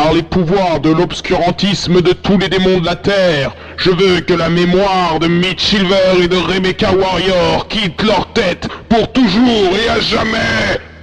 par les pouvoirs de l'obscurantisme de tous les démons de la Terre, je veux que la mémoire de Mitch Silver et de Rebecca Warrior quitte leur tête pour toujours et à jamais.